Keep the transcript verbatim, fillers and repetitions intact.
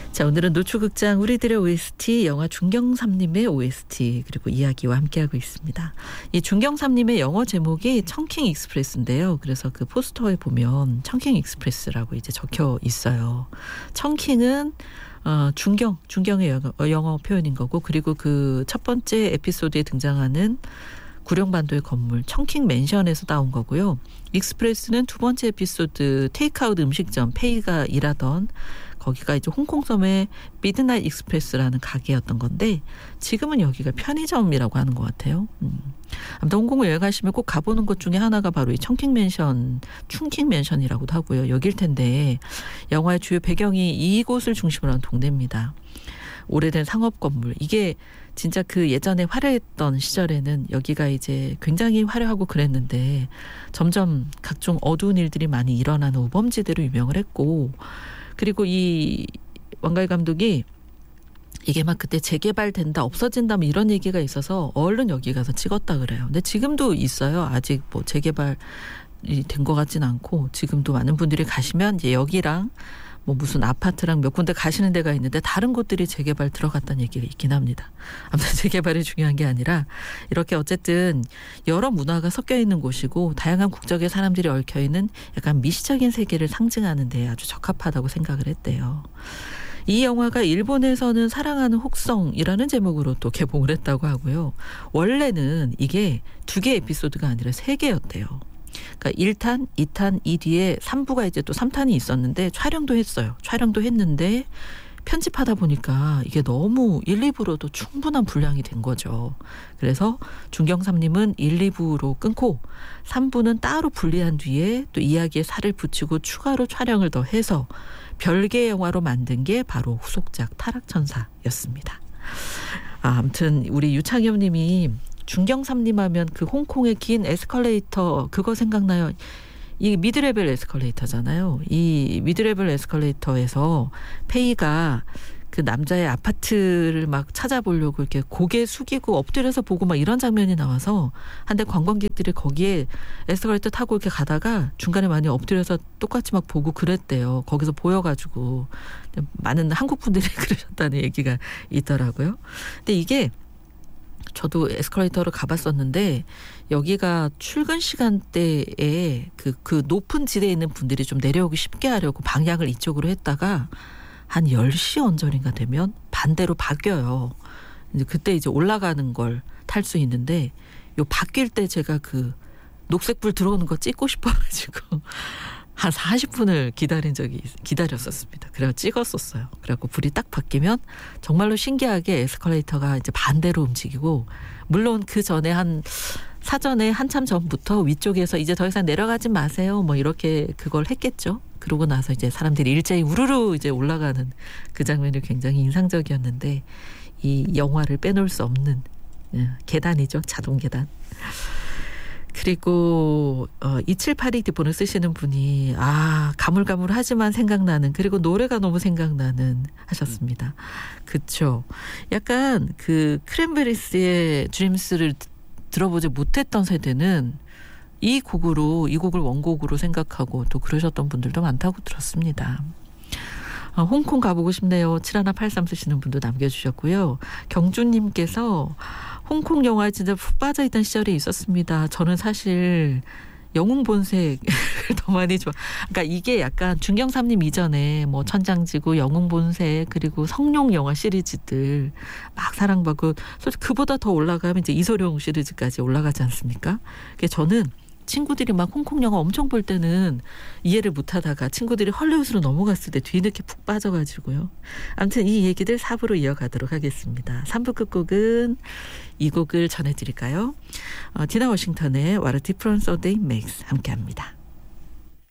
자, 오늘은 노초극장 우리들의 오에스티, 영화 중경삼님의 오에스티 그리고 이야기와 함께하고 있습니다. 이 중경삼님의 영어 제목이 청킹 익스프레스인데요. 그래서 그 포스터에 보면 청킹 익스프레스라고 이제 적혀 있어요. 청킹은 어, 중경, 중경의 영어, 영어 표현인 거고, 그리고 그 첫 번째 에피소드에 등장하는 구룡반도의 건물 청킹 맨션에서 따온 거고요. 익스프레스는 두 번째 에피소드 테이크아웃 음식점 페이가 일하던 거기가 이제 홍콩섬의 미드나잇 익스프레스라는 가게였던 건데, 지금은 여기가 편의점이라고 하는 것 같아요. 음. 아무튼 홍콩을 여행 가시면 꼭 가보는 곳 중에 하나가 바로 이 청킹 맨션, 춘킹 맨션이라고도 하고요. 여길 텐데 영화의 주요 배경이 이곳을 중심으로 한 동네입니다. 오래된 상업 건물. 이게 진짜 그 예전에 화려했던 시절에는 여기가 이제 굉장히 화려하고 그랬는데 점점 각종 어두운 일들이 많이 일어나는 우범지대로 유명을 했고, 그리고 이 왕가희 감독이 이게 막 그때 재개발된다, 없어진다 뭐 이런 얘기가 있어서 얼른 여기 가서 찍었다 그래요. 근데 지금도 있어요. 아직 뭐 재개발이 된 것 같진 않고, 지금도 많은 분들이 가시면 이제 여기랑 뭐 무슨 아파트랑 몇 군데 가시는 데가 있는데 다른 곳들이 재개발 들어갔다는 얘기가 있긴 합니다. 아무튼 재개발이 중요한 게 아니라 이렇게 어쨌든 여러 문화가 섞여 있는 곳이고 다양한 국적의 사람들이 얽혀 있는 약간 미시적인 세계를 상징하는 데 아주 적합하다고 생각을 했대요. 이 영화가 일본에서는 사랑하는 혹성이라는 제목으로 또 개봉을 했다고 하고요. 원래는 이게 두 개 에피소드가 아니라 세 개였대요. 그러니까 일 탄, 이 탄, 이 뒤에 삼 부가 이제 또 삼 탄이 있었는데 촬영도 했어요. 촬영도 했는데 편집하다 보니까 이게 너무 일, 이 부로도 충분한 분량이 된 거죠. 그래서 중경삼님은 일, 이 부로 끊고 삼 부는 따로 분리한 뒤에 또 이야기에 살을 붙이고 추가로 촬영을 더 해서 별개 영화로 만든 게 바로 후속작 타락천사였습니다. 아, 아무튼 우리 유창엽 님이 중경삼님 하면 그 홍콩의 긴 에스컬레이터 그거 생각나요? 이 미드레벨 에스컬레이터잖아요. 이 미드레벨 에스컬레이터에서 페이가 그 남자의 아파트를 막 찾아보려고 이렇게 고개 숙이고 엎드려서 보고 막 이런 장면이 나와서 한데 관광객들이 거기에 에스컬레이터 타고 이렇게 가다가 중간에 많이 엎드려서 똑같이 막 보고 그랬대요. 거기서 보여가지고 많은 한국 분들이 그러셨다는 얘기가 있더라고요. 근데 이게 저도 에스컬레이터를 가봤었는데 여기가 출근 시간대에 그, 그 높은 지대에 있는 분들이 좀 내려오기 쉽게 하려고 방향을 이쪽으로 했다가 한 열 시 언저리인가 되면 반대로 바뀌어요. 이제 그때 이제 올라가는 걸 탈 수 있는데 요 바뀔 때 제가 그 녹색불 들어오는 거 찍고 싶어가지고 한 사십 분을 기다린 적이 기다렸었습니다. 그래서 찍었었어요. 그래갖고 불이 딱 바뀌면 정말로 신기하게 에스컬레이터가 이제 반대로 움직이고, 물론 그 전에 한 사전에 한참 전부터 위쪽에서 이제 더 이상 내려가지 마세요 뭐 이렇게 그걸 했겠죠. 그러고 나서 이제 사람들이 일제히 우르르 이제 올라가는 그 장면이 굉장히 인상적이었는데, 이 영화를 빼놓을 수 없는 계단이죠. 자동 계단. 그리고 어, 이칠팔이 디폰을 쓰시는 분이 아 가물가물하지만 생각나는, 그리고 노래가 너무 생각나는 하셨습니다. 그쵸. 약간 그 크랜베리스의 드림스를 들어보지 못했던 세대는 이 곡으로, 이 곡을 원곡으로 생각하고 또 그러셨던 분들도 많다고 들었습니다. 어, 홍콩 가보고 싶네요. 칠일팔삼 쓰시는 분도 남겨주셨고요. 경주님께서 홍콩 영화에 진짜 푹 빠져있던 시절이 있었습니다. 저는 사실 영웅 본색을 더 많이 좋아. 그러니까 이게 약간 중경삼님 이전에 뭐 천장지구, 영웅 본색, 그리고 성룡 영화 시리즈들 막 사랑받고, 솔직히 그보다 더 올라가면 이제 이소룡 시리즈까지 올라가지 않습니까? 그래서 저는 친구들이 막 홍콩 영화 엄청 볼 때는 이해를 못하다가 친구들이 헐리우드로 넘어갔을 때 뒤늦게 푹 빠져가지고요. 아무튼 이 얘기들 사 부로 이어가도록 하겠습니다. 삼 부 끝곡은 이 곡을 전해드릴까요? 어, 디나 워싱턴의 What a Difference a Day Makes 함께합니다.